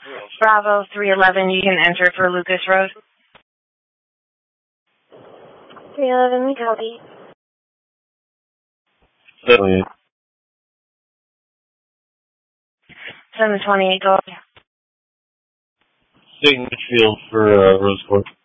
Bravo 311, you can enter for Lucas Road. 311, we copy. 728, go ahead. State Mitchfield for Rose Court.